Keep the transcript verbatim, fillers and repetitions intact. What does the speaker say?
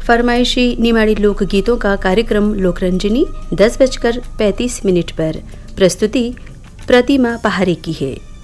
फरमाइशी निमाड़ी लोकगीतों का कार्यक्रम लोकरंजनी दस बजकर पैंतीस मिनट पर। प्रस्तुति प्रतिमा पहारे की है।